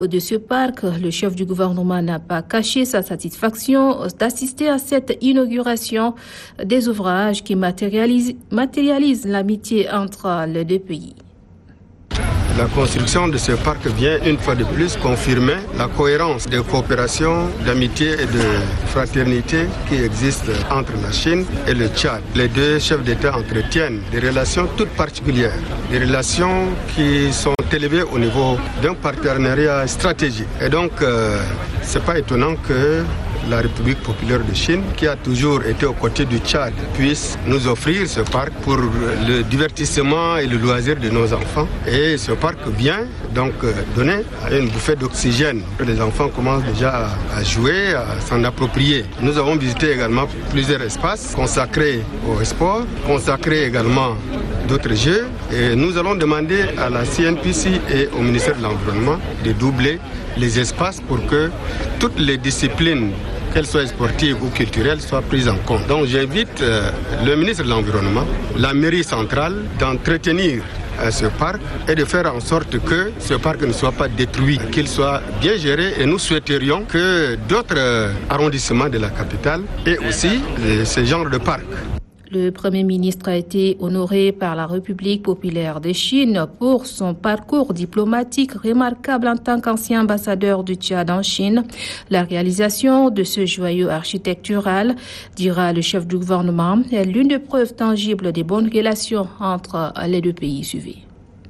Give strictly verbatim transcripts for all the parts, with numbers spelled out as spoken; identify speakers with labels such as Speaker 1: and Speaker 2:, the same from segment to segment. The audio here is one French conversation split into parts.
Speaker 1: De ce parc, le chef du gouvernement n'a pas caché sa satisfaction d'assister à cette inauguration des ouvrages qui matérialisent, matérialisent l'amitié entre les deux pays.
Speaker 2: La construction de ce parc vient une fois de plus confirmer la cohérence de coopération, d'amitié et de fraternité qui existe entre la Chine et le Tchad. Les deux chefs d'État entretiennent des relations toutes particulières, des relations qui sont élevées au niveau d'un partenariat stratégique. Et donc, euh, c'est pas étonnant que la République populaire de Chine, qui a toujours été aux côtés du Tchad, puisse nous offrir ce parc pour le divertissement et le loisir de nos enfants. Et ce parc vient donc donner une bouffée d'oxygène. Les enfants commencent déjà à jouer, à s'en approprier. Nous avons visité également plusieurs espaces consacrés au sport, consacrés également d'autres jeux. Et nous allons demander à la C N P C et au ministère de l'Environnement de doubler les espaces pour que toutes les disciplines, qu'elles soient sportives ou culturelles, soient prises en compte. Donc j'invite euh, le ministre de l'Environnement, la mairie centrale, d'entretenir euh, ce parc et de faire en sorte que ce parc ne soit pas détruit, qu'il soit bien géré. Et nous souhaiterions que d'autres euh, arrondissements de la capitale aient aussi euh, ce genre de parc.
Speaker 1: Le Premier ministre a été honoré par la République populaire de Chine pour son parcours diplomatique remarquable en tant qu'ancien ambassadeur du Tchad en Chine. La réalisation de ce joyau architectural, dira le chef du gouvernement, est l'une des preuves tangibles des bonnes relations entre les deux pays suivis.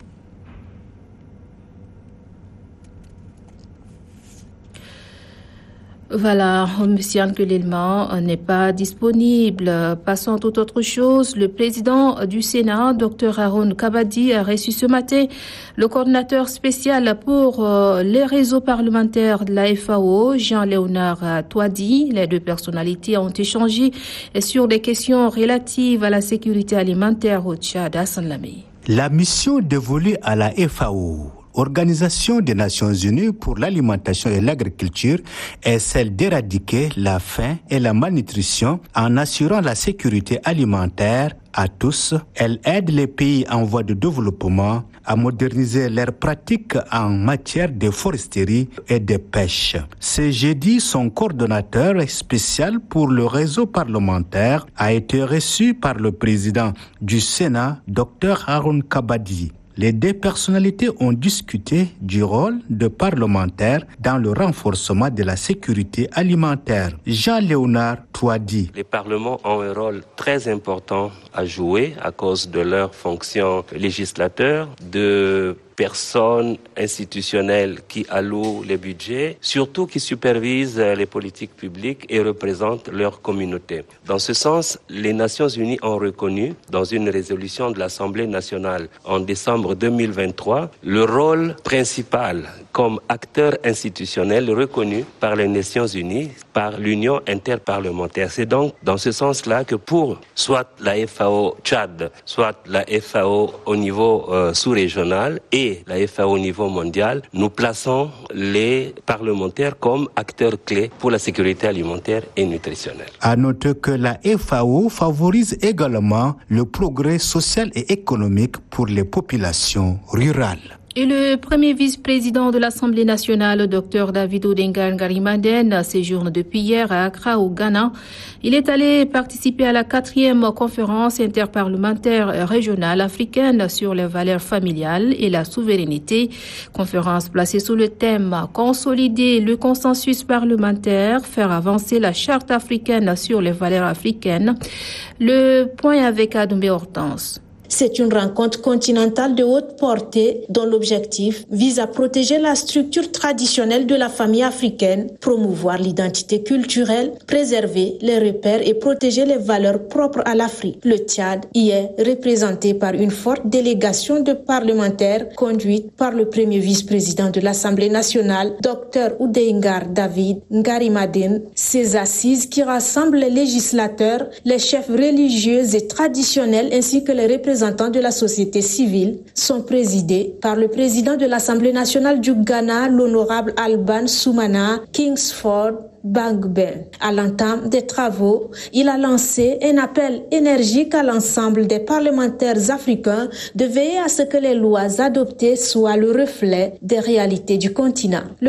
Speaker 1: Voilà, on mentionne que l'élément n'est pas disponible. Passons à toute autre chose. Le président du Sénat, Dr Haroun Kabadi, a reçu ce matin le coordinateur spécial pour les réseaux parlementaires de la F A O, Jean-Léonard Touadi. Les deux personnalités ont échangé sur des questions relatives à la sécurité alimentaire au Tchad. Hassan Lamé.
Speaker 3: La mission dévolue à la F A O, Organisation des Nations Unies pour l'alimentation et l'agriculture, est celle d'éradiquer la faim et la malnutrition en assurant la sécurité alimentaire à tous. Elle aide les pays en voie de développement à moderniser leurs pratiques en matière de foresterie et de pêche. Ce jeudi, son coordonnateur spécial pour le réseau parlementaire a été reçu par le président du Sénat, Dr Haroun Kabadi. Les deux personnalités ont discuté du rôle de parlementaires dans le renforcement de la sécurité alimentaire. Jean-Léonard Touadi.
Speaker 4: Les parlements ont un rôle très important à jouer à cause de leur fonction législateur, de personnes institutionnelles qui allouent les budgets, surtout qui supervisent les politiques publiques et représentent leur communauté. Dans ce sens, les Nations Unies ont reconnu, dans une résolution de l'Assemblée nationale en décembre deux mille vingt-trois, le rôle principal comme acteur institutionnel reconnu par les Nations Unies, par l'Union interparlementaire. C'est donc dans ce sens-là que pour soit la F A O Tchad, soit la F A O au niveau euh, sous-régional et la F A O au niveau mondial, nous plaçons les parlementaires comme acteurs clés pour la sécurité alimentaire et nutritionnelle.
Speaker 3: À noter que la F A O favorise également le progrès social et économique pour les populations rurales.
Speaker 1: Et le premier vice-président de l'Assemblée nationale, Dr David Odenga Ngarimaden, séjourne depuis hier à Accra, au Ghana. Il est allé participer à la quatrième conférence interparlementaire régionale africaine sur les valeurs familiales et la souveraineté. Conférence placée sous le thème « Consolider le consensus parlementaire, faire avancer la charte africaine sur les valeurs africaines ». Le point avec Adoumé Hortense.
Speaker 5: C'est une rencontre continentale de haute portée dont l'objectif vise à protéger la structure traditionnelle de la famille africaine, promouvoir l'identité culturelle, préserver les repères et protéger les valeurs propres à l'Afrique. Le Tchad y est représenté par une forte délégation de parlementaires conduite par le premier vice-président de l'Assemblée nationale, Dr Odenga David Ngarimaden. Ces assises qui rassemblent les législateurs, les chefs religieux et traditionnels ainsi que les représentants de la société civile sont présidés par le président de l'Assemblée nationale du Ghana, l'honorable Alban Soumana Kingsford Bangben. À l'entame des travaux, il a lancé un appel énergique à l'ensemble des parlementaires africains de veiller à ce que les lois adoptées soient le reflet des réalités du continent. Le